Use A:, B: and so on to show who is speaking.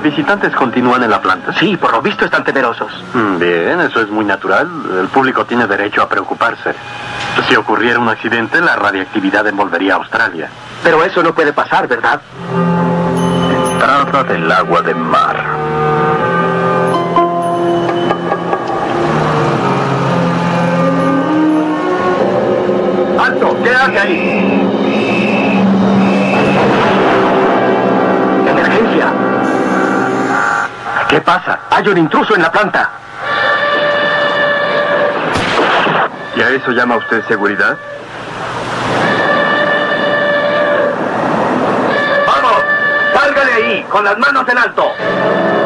A: visitantes continúan en la planta?
B: Sí, por lo visto están temerosos.
A: Bien, eso es muy natural. El público tiene derecho a preocuparse. Si ocurriera un accidente, la radiactividad envolvería a Australia.
B: Pero eso no puede pasar, ¿verdad?
C: Entrada del agua de mar.
B: ¡Alto! ¿Qué hace ahí? ¡Emergencia!
A: ¿Qué pasa?
B: Hay un intruso en la planta.
A: ¿Y a eso llama usted seguridad?
B: ¡Vamos! ¡Salga de ahí! ¡Con las manos en alto!